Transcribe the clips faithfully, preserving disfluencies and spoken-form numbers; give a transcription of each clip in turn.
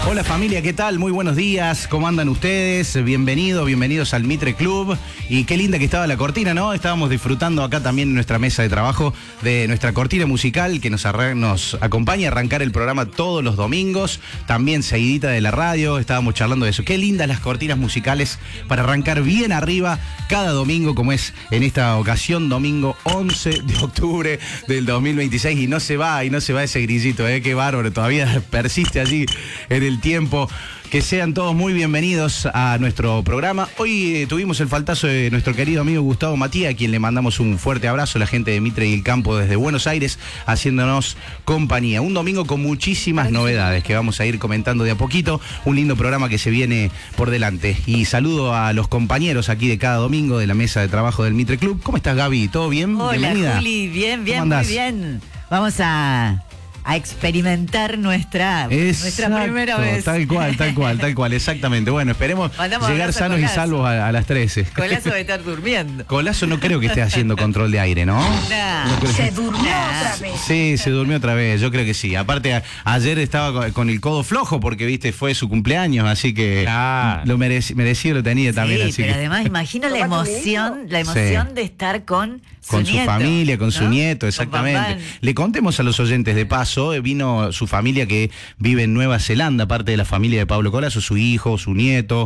Hola familia, ¿qué tal? Muy buenos días, ¿cómo andan ustedes? Bienvenidos, bienvenidos al Mitre Club. Y qué linda que estaba la cortina, ¿no? Estábamos disfrutando acá también en nuestra mesa de trabajo de nuestra cortina musical que nos, nos acompaña a arrancar el programa todos los domingos, también seguidita de la radio, estábamos charlando de eso. Qué lindas las cortinas musicales para arrancar bien arriba cada domingo, como es en esta ocasión, domingo once de octubre del dos mil veintiséis, y no se va, y no se va ese grillito, ¿eh? Qué bárbaro, todavía persiste allí en el tiempo. Que sean todos muy bienvenidos a nuestro programa. Hoy eh, tuvimos el faltazo de nuestro querido amigo Gustavo Matías, a quien le mandamos un fuerte abrazo, la gente de Mitre y el Campo desde Buenos Aires, haciéndonos compañía. Un domingo con muchísimas novedades que vamos a ir comentando de a poquito. Un lindo programa que se viene por delante. Y saludo a los compañeros aquí de cada domingo de la mesa de trabajo del Mitre Club. ¿Cómo estás, Gaby? ¿Todo bien? Hola, Bienvenida. Juli. Bien, bien, muy bien. Vamos a... a experimentar nuestra, nuestra primera vez. Tal cual, tal cual, tal cual, exactamente. Bueno, esperemos Mandamos llegar sanos y salvos a, a las trece. Colazo de estar durmiendo. Colazo no creo que esté haciendo control de aire, ¿no? Nah, no se que... durmió nah. otra vez. Sí, se durmió otra vez, yo creo que sí. Aparte, a, ayer estaba con el codo flojo porque, viste, fue su cumpleaños, así que ah. lo mereci, merecido lo tenía también. Sí, así pero que... además imagino la emoción, la emoción sí. de estar con su Con nieto, su familia, con ¿no? su nieto, exactamente. Le contemos a los oyentes de paso, vino su familia que vive en Nueva Zelanda, parte de la familia de Pablo Colazo, su hijo, su nieto,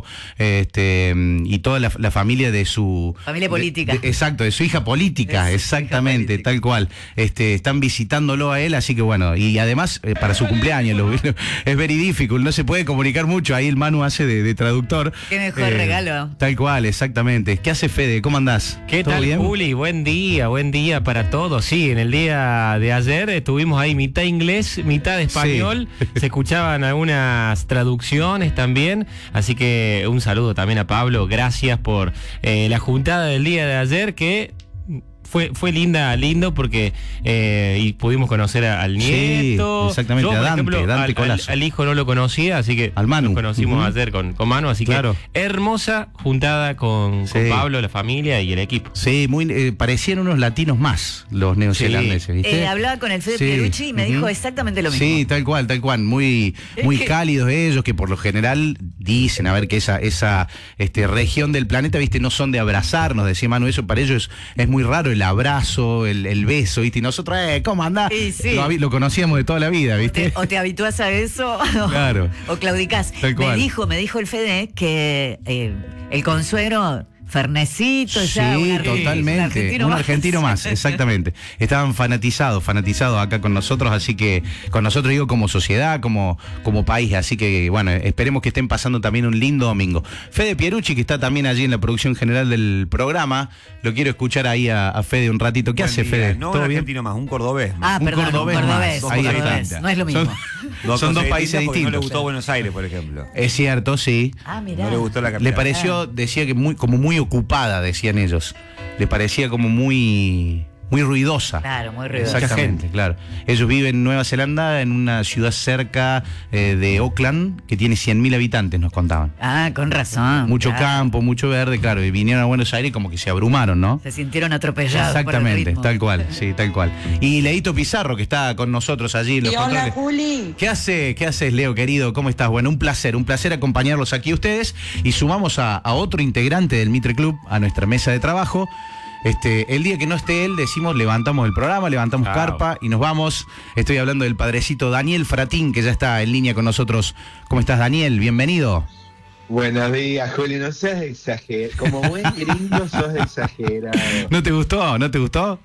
este y toda la, la familia de su... Familia política. De, de, exacto, de su hija política, de exactamente, hija política. Tal cual. Este, están visitándolo a él, así que bueno, y además eh, para su cumpleaños, lo, es very difficult, no se puede comunicar mucho, ahí el Manu hace de, de traductor. Qué mejor eh, regalo. Tal cual, exactamente. ¿Qué hace Fede? ¿Cómo andás? ¿Qué tal, bien? Juli? Buen día, buen día para todos. Sí, en el día de ayer estuvimos ahí mitad inglés, mitad español. Sí. Se escuchaban algunas traducciones también. Así que un saludo también a Pablo. Gracias por eh, la juntada del día de ayer que... Fue, fue linda, lindo porque eh, y pudimos conocer a, al nieto. Sí, exactamente, yo, a Dante, ejemplo, Dante al, Colazo. Al, al hijo no lo conocía, así que al Manu. Nos conocimos uh-huh. ayer con, con Manu, así claro. que hermosa juntada con, sí. con Pablo, la familia y el equipo. Sí, muy eh, parecían unos latinos más los neozelandeses, sí. ¿viste? Eh, hablaba con el Fede sí. Pierucci y me uh-huh. dijo exactamente lo mismo. Sí, tal cual, tal cual, muy, muy cálidos ellos, que por lo general dicen, a ver, que esa, esa este, región del planeta, viste, no son de abrazarnos, decía Manu, eso para ellos es, es muy raro el abrazo, El, el beso, ¿viste? Y nosotros, eh, ¿cómo andás? Sí, sí. Lo, lo conocíamos de toda la vida, ¿viste? O te, o te habitúas a eso claro. o claudicás. Me dijo, me dijo el Fede que eh, el consuegro... Fernecito, sí, ya una, totalmente. Un argentino, un más. argentino más, exactamente. Estaban fanatizados, fanatizados acá con nosotros, así que con nosotros digo como sociedad, como, como país, así que bueno, esperemos que estén pasando también un lindo domingo. Fede Pierucci, que está también allí en la producción general del programa, lo quiero escuchar ahí a, a Fede un ratito. ¿Qué Buen hace día. Fede? No ¿Todo un bien? argentino más, un cordobés más. Ah, un perdón, cordobés, un cordobés, más. Ahí cordobés. está. No es lo mismo. Son, son dos países distintos. No le gustó Buenos Aires, por ejemplo. Es cierto, sí. Ah, mirá. No le gustó la capital. Le pareció, decía que muy, como muy ocupada, decían ellos. Le parecía como muy... muy ruidosa. Claro, muy ruidosa. Exactamente, claro. Ellos viven en Nueva Zelanda, en una ciudad cerca eh, de Auckland, que tiene cien mil habitantes, nos contaban. Ah, con razón. Mucho claro. campo, mucho verde, claro. Y vinieron a Buenos Aires y como que se abrumaron, ¿no? Se sintieron atropellados. Exactamente, por el ritmo. tal cual, sí, tal cual. Y Leito Pizarro, que está con nosotros allí en los y controles. Hola, Juli. ¿Qué hace, qué haces, Leo, querido? ¿Cómo estás? Bueno, un placer, un placer acompañarlos aquí a ustedes. Y sumamos a, a otro integrante del Mitre Club a nuestra mesa de trabajo. Este, el día que no esté él, decimos, levantamos el programa, levantamos wow. carpa y nos vamos. Estoy hablando del padrecito Daniel Fratín, que ya está en línea con nosotros. ¿Cómo estás, Daniel? Bienvenido. Buenos días, Juli, no seas exagerado. Como buen gringo sos exagerado. ¿No te gustó? ¿No te gustó?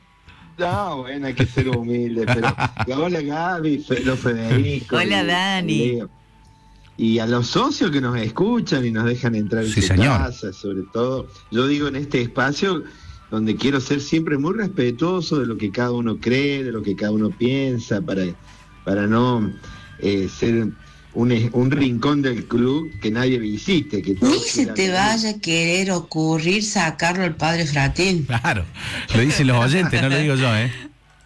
No, bueno, hay que ser humilde, pero... Hola, Gaby, los Federico. Hola, Dani. Leo. Y a los socios que nos escuchan y nos dejan entrar en sí, su señor. casa, sobre todo. Yo digo en este espacio... donde quiero ser siempre muy respetuoso de lo que cada uno cree, de lo que cada uno piensa, para, para no eh, ser un, un rincón del club que nadie visite. Que Ni se te vaya a querer ocurrir sacarlo al padre Fratín. Claro, lo dicen los oyentes, no lo digo yo, ¿eh?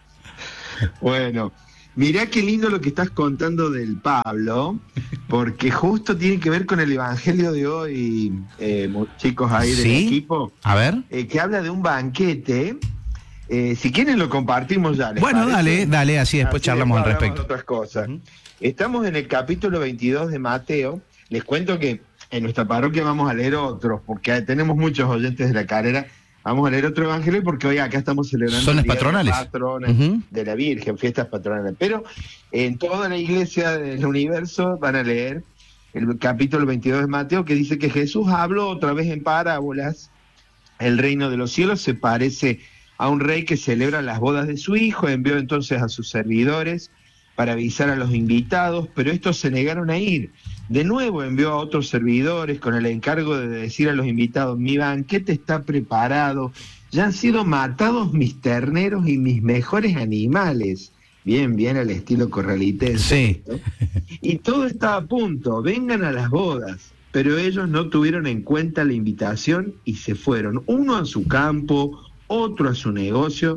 Bueno, mirá qué lindo lo que estás contando del Pablo, porque justo tiene que ver con el evangelio de hoy, eh, chicos ahí del ¿Sí? equipo. A ver. Eh, que habla de un banquete Eh, si quieren lo compartimos ya. Bueno, parece? dale, dale, así después Así charlamos al después respecto. hablamos de otras cosas. Uh-huh. Estamos en el capítulo veintidós de Mateo. Les cuento que en nuestra parroquia vamos a leer otros, porque tenemos muchos oyentes de la carrera. Vamos a leer otro evangelio porque hoy acá estamos celebrando son las el día patronales, de, patrones, uh-huh. de la Virgen, fiestas patronales. Pero en toda la iglesia del universo van a leer el capítulo veintidós de Mateo, que dice que Jesús habló otra vez en parábolas. El reino de los cielos se parece a un rey que celebra las bodas de su hijo. Envió entonces a sus servidores para avisar a los invitados, pero estos se negaron a ir. De nuevo envió a otros servidores con el encargo de decir a los invitados: mi banquete está preparado, ya han sido matados mis terneros y mis mejores animales. Bien, bien al estilo corralitense. Sí. Y todo está a punto, vengan a las bodas. Pero ellos no tuvieron en cuenta la invitación y se fueron, uno a su campo, otro a su negocio,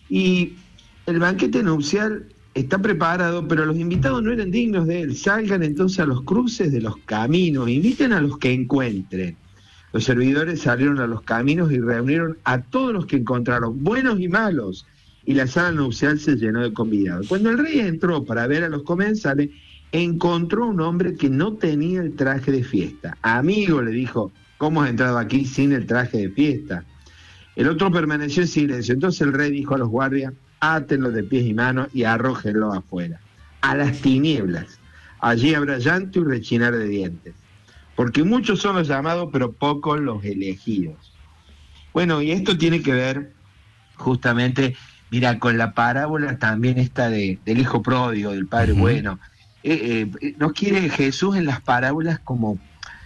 y el banquete nupcial está preparado, pero los invitados no eran dignos de él. Salgan entonces a los cruces de los caminos, inviten a los que encuentren. Los servidores salieron a los caminos y reunieron a todos los que encontraron, buenos y malos, y la sala nupcial se llenó de convidados. Cuando el rey entró para ver a los comensales, encontró un hombre que no tenía el traje de fiesta. Amigo, le dijo, ¿cómo has entrado aquí sin el traje de fiesta? El otro permaneció en silencio. Entonces el rey dijo a los guardias: átenlo de pies y manos y arrójenlo afuera, a las tinieblas. Allí habrá llanto y rechinar de dientes, porque muchos son los llamados, pero pocos los elegidos. Bueno, y esto tiene que ver justamente, mira, con la parábola también esta de, del hijo pródigo, del padre uh-huh. bueno. Eh, eh, nos quiere Jesús en las parábolas como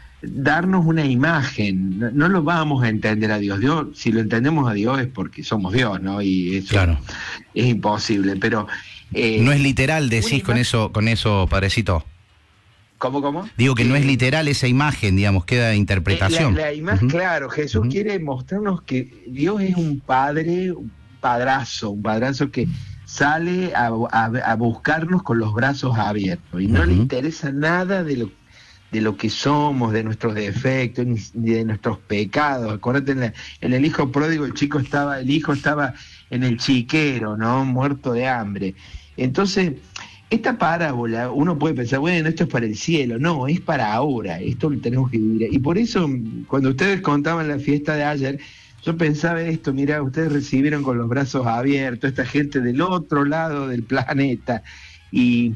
darnos una imagen. No, no lo vamos a entender a Dios. Dios, si lo entendemos a Dios es porque somos Dios, ¿no? Y eso claro. es imposible, pero... Eh, no es literal, decís con eso, con eso, padrecito. ¿Cómo, cómo? Digo que eh, no es literal esa imagen, digamos, queda interpretación. La, la imagen, uh-huh. claro, Jesús uh-huh. quiere mostrarnos que Dios es un padre, un padrazo, un padrazo que sale a, a, a buscarnos con los brazos abiertos y no uh-huh. le interesa nada de lo de lo que somos, de nuestros defectos, ni de nuestros pecados. Acuérdate, en, la, en el hijo pródigo el chico estaba, el hijo estaba en el chiquero, ¿no? Muerto de hambre. Entonces, esta parábola, uno puede pensar, bueno, esto es para el cielo. No, es para ahora, esto lo tenemos que vivir. Y por eso, cuando ustedes contaban la fiesta de ayer, yo pensaba esto, mirá, ustedes recibieron con los brazos abiertos, esta gente del otro lado del planeta, y...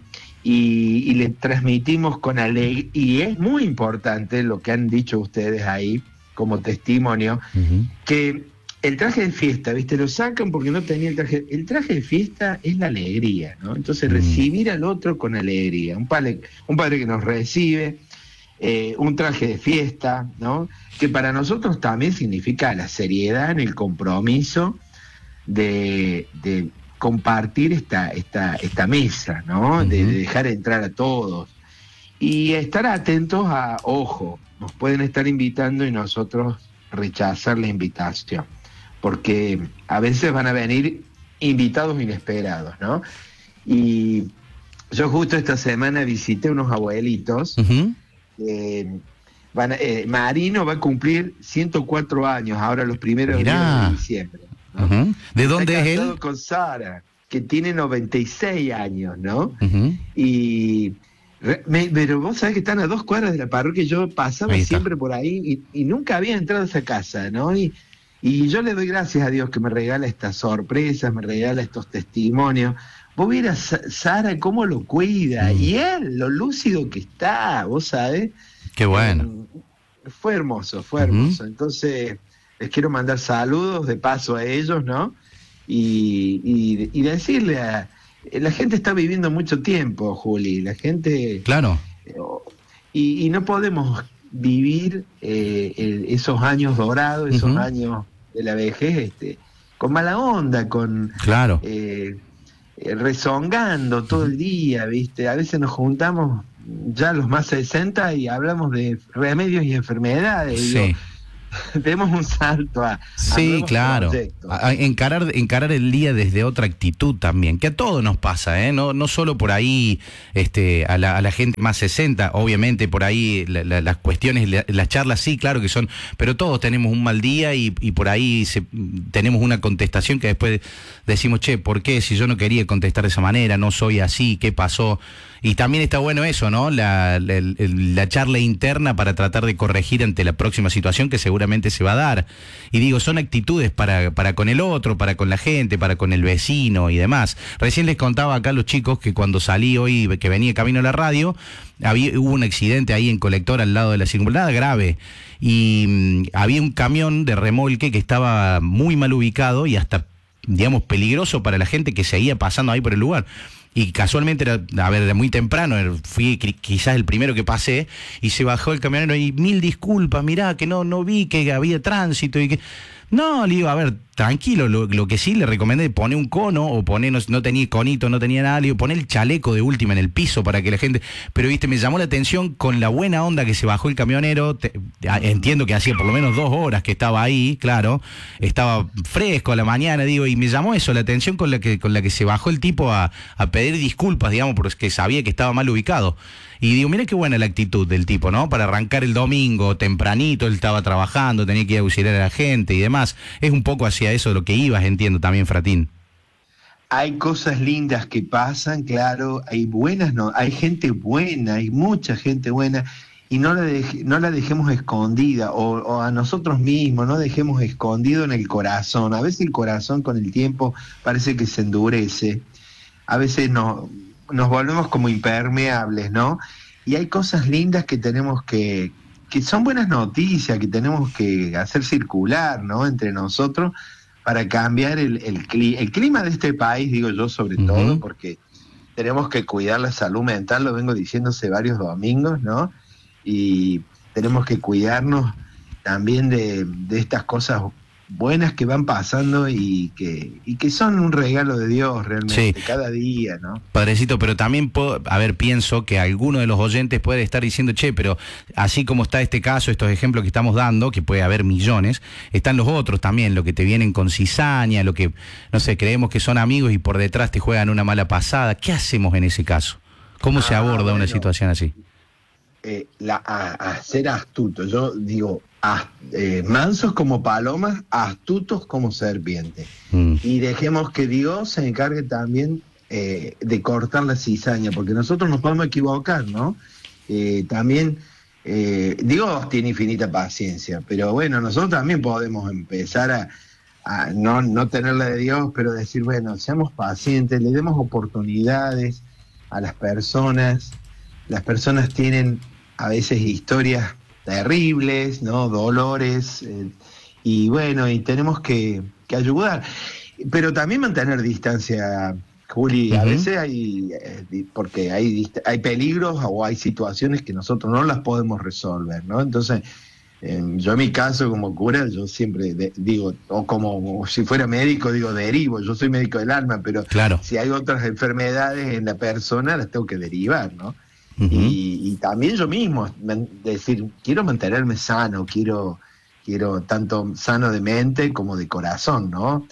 Y, y le transmitimos con alegría, y es muy importante lo que han dicho ustedes ahí como testimonio, uh-huh. que el traje de fiesta, ¿viste? Lo sacan porque no tenía el traje. El traje de fiesta es la alegría, ¿no? Entonces uh-huh. recibir al otro con alegría, un padre, un padre que nos recibe, eh, un traje de fiesta, ¿no? Que para nosotros también significa la seriedad en el compromiso de... de compartir esta esta esta mesa, ¿no? Uh-huh. De, de dejar entrar a todos y estar atentos a, ojo, nos pueden estar invitando y nosotros rechazar la invitación, porque a veces van a venir invitados inesperados, ¿no? Y yo justo esta semana visité unos abuelitos. Uh-huh. eh, van a, eh, Marino va a cumplir ciento cuatro años ahora los primeros Mirá. días de diciembre. ¿no? Uh-huh. ¿De dónde Está es casado él? Con Sara, que tiene noventa y seis años, ¿no? Uh-huh. Y me, pero vos sabés que están a dos cuadras de la parroquia. Yo pasaba siempre por ahí y, y nunca había entrado a esa casa, ¿no? Y, y yo le doy gracias a Dios que me regala estas sorpresas, me regala estos testimonios. Vos vieras Sara cómo lo cuida, uh-huh. y él, lo lúcido que está, vos sabés. Qué bueno. Eh, fue hermoso, fue hermoso. Uh-huh. Entonces... les quiero mandar saludos de paso a ellos, ¿no? Y, y, y decirle a... La gente está viviendo mucho tiempo, Juli, la gente... Claro. Y, y no podemos vivir eh, el, esos años dorados, esos uh-huh. años de la vejez, este, con mala onda, con... Claro. Eh, eh, rezongando todo el día, ¿viste? A veces nos juntamos ya los más sesenta y hablamos de remedios y enfermedades. Sí. Digo, demos un salto a, a sí, claro, a, a encarar, encarar el día desde otra actitud también, que a todos nos pasa, ¿eh? No, no solo por ahí este, a, la, a la gente más sesenta, obviamente por ahí la, la, las cuestiones, la, las charlas sí, claro que son, pero todos tenemos un mal día y, y por ahí se, tenemos una contestación que después decimos, che, ¿por qué? Si yo no quería contestar de esa manera, no soy así, ¿qué pasó? Y también está bueno eso, ¿no? La, la, la charla interna para tratar de corregir ante la próxima situación que seguramente se va a dar. Y digo, son actitudes para, para con el otro, para con la gente, para con el vecino y demás. Recién les contaba acá a los chicos que cuando salí hoy, que venía camino a la radio, había, hubo un accidente ahí en Colector al lado de la circunvalada, grave. Y mmm, había un camión de remolque que estaba muy mal ubicado y hasta, digamos, peligroso para la gente que seguía pasando ahí por el lugar. Y casualmente, era, a ver, era muy temprano, fui quizás el primero que pasé, y se bajó el camionero y mil disculpas, mirá, que no, no vi que había tránsito y que... No, le digo, a ver, tranquilo, lo, lo que sí le recomendé, poner un cono, o poner, no, no tenía conito, no tenía nada, le digo, poner el chaleco de última en el piso para que la gente... Pero, viste, me llamó la atención con la buena onda que se bajó el camionero, te, entiendo que hacía por lo menos dos horas que estaba ahí, claro, estaba fresco a la mañana, digo, y me llamó eso, la atención con la que, con la que se bajó el tipo a, a pedir disculpas, digamos, porque sabía que estaba mal ubicado. Y digo, mira qué buena la actitud del tipo, ¿no? Para arrancar el domingo tempranito, él estaba trabajando, tenía que ir a auxiliar a la gente y demás. Es un poco hacia eso de lo que ibas, entiendo también, Fratín. Hay cosas lindas que pasan, claro, hay buenas, no, hay gente buena, hay mucha gente buena, y no la, deje, no la dejemos escondida, o, o a nosotros mismos, no dejemos escondido en el corazón. A veces el corazón con el tiempo parece que se endurece, a veces no... nos volvemos como impermeables, ¿no? Y hay cosas lindas que tenemos que, que son buenas noticias, que tenemos que hacer circular, ¿no? Entre nosotros para cambiar el, el, cli- el clima de este país, digo yo sobre uh-huh. todo, porque tenemos que cuidar la salud mental, lo vengo diciendo hace varios domingos, ¿no? Y tenemos que cuidarnos también de, de estas cosas buenas que van pasando y que y que son un regalo de Dios realmente, sí. Cada día, ¿no? Padrecito, pero también puedo, a ver, pienso que alguno de los oyentes puede estar diciendo, che, pero así como está este caso, estos ejemplos que estamos dando, que puede haber millones, están los otros también, lo que te vienen con cizaña, lo que, no sé, creemos que son amigos y por detrás te juegan una mala pasada. ¿Qué hacemos en ese caso? ¿Cómo ah, se aborda bueno, una situación así? Eh, la, a, a ser astuto, yo digo, a, eh, mansos como palomas, astutos como serpientes. Mm. Y dejemos que Dios se encargue también eh, de cortar la cizaña, porque nosotros nos podemos equivocar, ¿no? Eh, también, eh, Dios tiene infinita paciencia, pero bueno, nosotros también podemos empezar a, a no, no tenerla de Dios, pero decir, bueno, seamos pacientes, le demos oportunidades a las personas. Las personas tienen a veces historias terribles, ¿no? Dolores, eh, y bueno, y tenemos que, que ayudar, pero también mantener distancia, Juli. Uh-huh. A veces hay, eh, porque hay, hay peligros o hay situaciones que nosotros no las podemos resolver, ¿no? Entonces, eh, yo en mi caso como cura, yo siempre de, digo, o como o si fuera médico, digo, derivo, yo soy médico del alma, pero claro. Si hay otras enfermedades en la persona, las tengo que derivar, ¿no? Uh-huh. Y, y también yo mismo, decir, quiero mantenerme sano, quiero, quiero tanto sano de mente como de corazón, ¿no?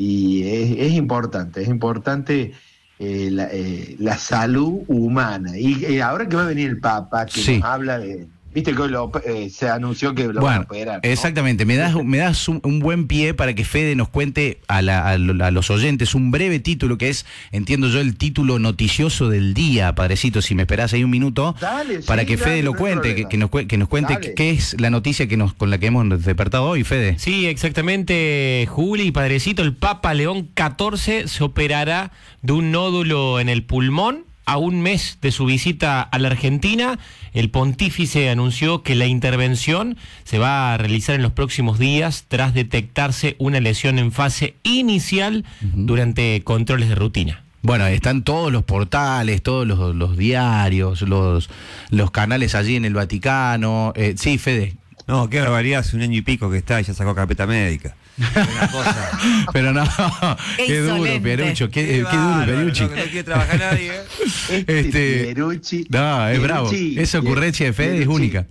Y es, es importante, es importante eh, la, eh, la salud humana. Y eh, ahora que va a venir el Papa, que sí. nos habla de... Viste que lo, eh, se anunció que lo bueno, van a operar, ¿no? Exactamente, me das, me das un, un buen pie para que Fede nos cuente a, la, a, a los oyentes un breve título que es, entiendo yo, el título noticioso del día, padrecito, si me esperás ahí un minuto, dale, para sí, que Fede dale, lo no cuente, que, que, nos, que nos cuente dale. Qué es la noticia que nos con la que hemos despertado hoy, Fede. Sí, exactamente, Juli y padrecito, el Papa León catorce se operará de un nódulo en el pulmón. A un mes de su visita a la Argentina, el pontífice anunció que la intervención se va a realizar en los próximos días tras detectarse una lesión en fase inicial uh-huh. durante controles de rutina. Bueno, están todos los portales, todos los, los diarios, los, los canales allí en el Vaticano. Eh, sí, Fede. No, qué barbaridad, hace un año y pico que está y ya sacó carpeta médica. Una cosa. Pero no, Qué qué duro, insolente. Pierucho, qué, Qué qué duro, bárbaro, Pierucci. no, que no quiere trabajar nadie. ¿eh? Este, Pierucci- no, es bravo. Pierucci- Esa ocurrencia de Fede es Pierucci- única.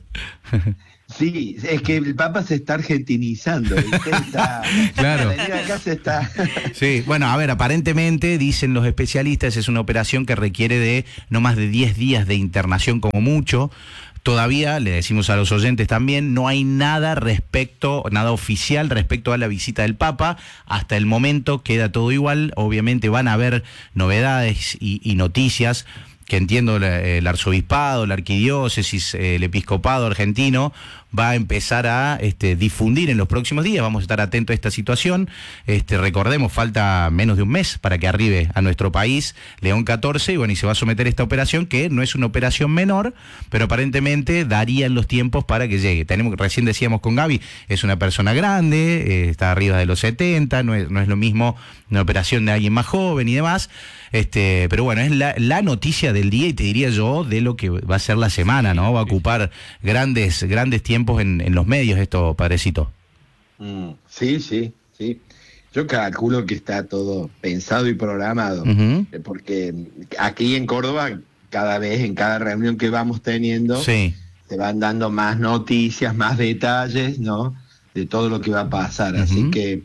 Sí, es que el Papa se está argentinizando, ¿viste? Está, Claro. la venida acá se está. Sí, bueno, a ver, aparentemente, dicen los especialistas, es una operación que requiere de no más de diez días de internación como mucho. Todavía, le decimos a los oyentes también, no hay nada respecto, nada oficial respecto a la visita del Papa. Hasta el momento queda todo igual. Obviamente van a haber novedades y, y noticias que entiendo la- el arzobispado, la arquidiócesis, eh, el episcopado argentino va a empezar a este, difundir en los próximos días. Vamos a estar atentos a esta situación. Este, recordemos, falta menos de un mes para que arribe a nuestro país León catorce y bueno, y se va a someter a esta operación que no es una operación menor, pero aparentemente darían los tiempos para que llegue. Tenemos, recién decíamos con Gaby, es una persona grande, eh, está arriba de los setenta, no es, no es lo mismo una operación de alguien más joven y demás. Este, pero bueno, es la, la noticia del día y te diría yo de lo que va a ser la semana, ¿no? Va a ocupar grandes, grandes tiempos en, en los medios esto, padrecito. Mm, sí, sí, sí. Yo calculo que está todo pensado y programado, Ujú. eh, porque aquí en Córdoba, cada vez, en cada reunión que vamos teniendo, Sí. se van dando más noticias, más detalles, ¿no? De todo lo que va a pasar. Así Ujú. que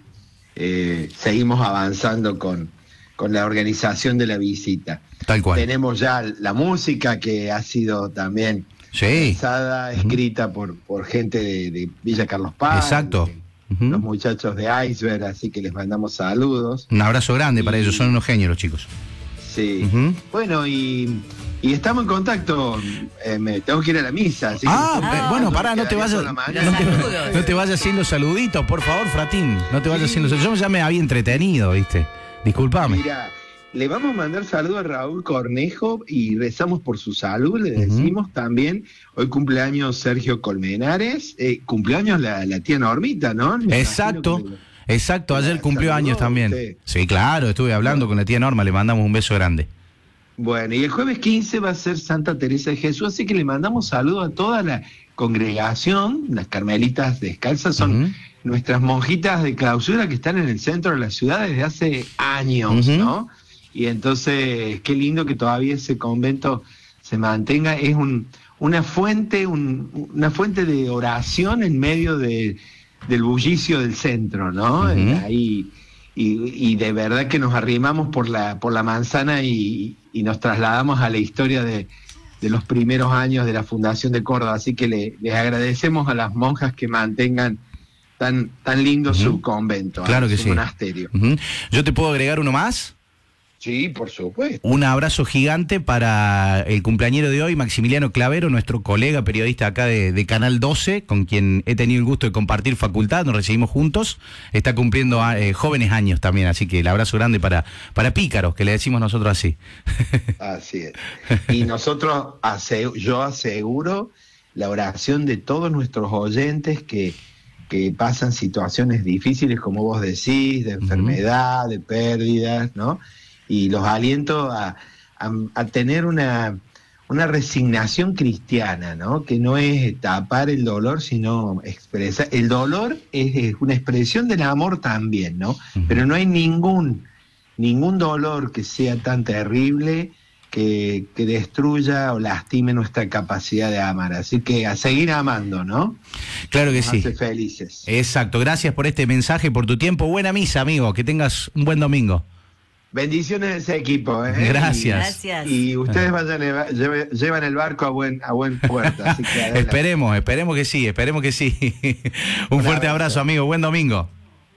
eh, seguimos avanzando con, con la organización de la visita. Tal cual. Tenemos ya la música que ha sido también Sí. pensada, escrita por, por gente de, de Villa Carlos Paz. Exacto. de- Ujú. Los muchachos de Iceberg, así que les mandamos saludos. Un abrazo grande para Y- ellos, son unos genios los chicos. Sí. Ujú. Bueno, y, y estamos en contacto. Eh, me tengo que ir a la misa. Así que Ah, me- eh, Ah, bueno, me pará, no te quedaría vayas, toda la no mañana. te, Saludos. no te vayas haciendo saluditos, por favor, Fratín. No te vayas haciendo. Yo ya me había entretenido, ¿viste? Disculpame. Mira, le vamos a mandar saludos a Raúl Cornejo y rezamos por su salud, le Ujú. decimos también. Hoy cumpleaños Sergio Colmenares, eh, cumpleaños la, la tía Normita, ¿no? Me Exacto, imagino que- exacto. Ayer ¿La cumplió saludó años también. usted? Sí, claro, estuve hablando con la tía Norma, le mandamos un beso grande. Bueno, y el jueves quince va a ser Santa Teresa de Jesús, así que le mandamos saludos a toda la congregación. Las Carmelitas Descalzas son Ujú. nuestras monjitas de clausura que están en el centro de la ciudad desde hace años, Ujú. ¿no? Y entonces, qué lindo que todavía ese convento se mantenga. Es un, una fuente, un- una fuente de oración en medio de, del bullicio del centro, ¿no? Ujú. Ahí, y, y de verdad que nos arrimamos por la, por la manzana y, y nos trasladamos a la historia de, de los primeros años de la Fundación de Córdoba. Así que le, les agradecemos a las monjas que mantengan tan, tan lindo Ujú. su convento, Claro ¿eh? que su sí. monasterio. Ujú. ¿Yo te puedo agregar uno más? Sí, por supuesto. Un abrazo gigante para el cumpleañero de hoy, Maximiliano Clavero, nuestro colega periodista acá de, de Canal doce, con quien he tenido el gusto de compartir facultad, nos recibimos juntos. Está cumpliendo eh, jóvenes años también, así que el abrazo grande para, para Pícaros, que le decimos nosotros así. Así es. Y nosotros, ase- yo aseguro la oración de todos nuestros oyentes que, que pasan situaciones difíciles, como vos decís, de enfermedad, de pérdidas, ¿no? Y los aliento a, a- a tener una, una resignación cristiana, ¿no? Que no es tapar el dolor, sino expresar. El dolor es, es una expresión del amor también, ¿no? Pero no hay ningún, ningún dolor que sea tan terrible que, que destruya o lastime nuestra capacidad de amar. Así que a seguir amando, ¿no? Claro que Nos sí. hace felices. Exacto, gracias por este mensaje, por tu tiempo. Buena misa, amigo, que tengas un buen domingo. Bendiciones a ese equipo, ¿eh? Gracias. Gracias. Y, y ustedes vayan, a- lleve- llevan el barco a buen, a buen puerto. Así que adelante. Esperemos, esperemos que sí, esperemos que sí. Un fuerte abrazo, amigo. Buen domingo.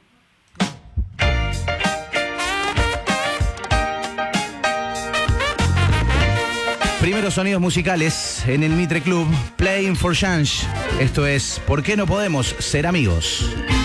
Primeros sonidos musicales en el Mitre Club, Playing for Change. Esto es ¿Por qué no podemos ser amigos?